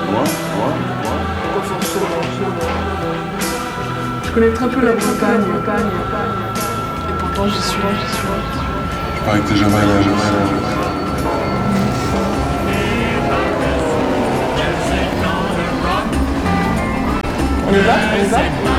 Je connais très peu la Bretagne. Et pourtant j'y suis. Je parie que t'es jamais allé. On y va.